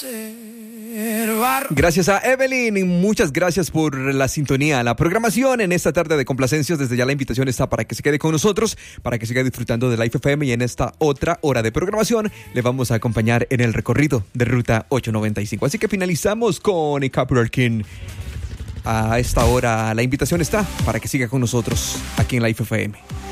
Gracias a Evelyn y muchas gracias por la sintonía, la programación en esta tarde de complacencias. Desde ya la invitación está para que se quede con nosotros, para que siga disfrutando de Life FM, y en esta otra hora de programación le vamos a acompañar en el recorrido de Ruta 895. Así que finalizamos con Capital King. A esta hora la invitación está para que siga con nosotros aquí en Life FM.